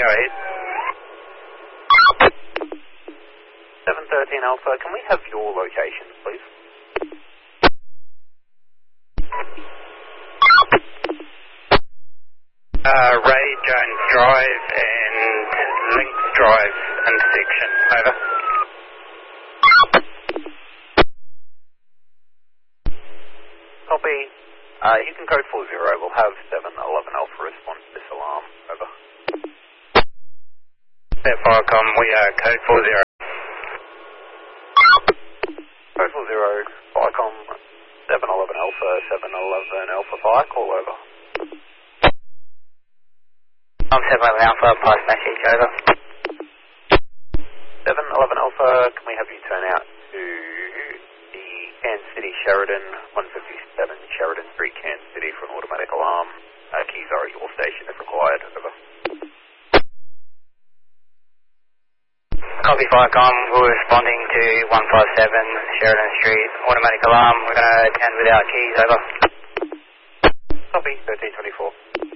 ahead. 713 Alpha, can we have your location, please? Ray Jones Drive and Links Drive intersection. Over. Copy. You can code 40. We'll have 711 Alpha respond to this alarm. Over. That Firecom, we are code 40. Code 40, Firecom, 711 Alpha, 711 Alpha Fire, call over. I'm 711 Alpha, pass message, over. 711 Alpha, can we have you turn out to the Kansas City Sheridan, 157 Sheridan Street, Kansas City for an automatic alarm. Keys are at your station if required, over. Copy Firecom, we're responding to 157 Sheridan Street, automatic alarm. We're going to attend without keys, over. Copy, 1324.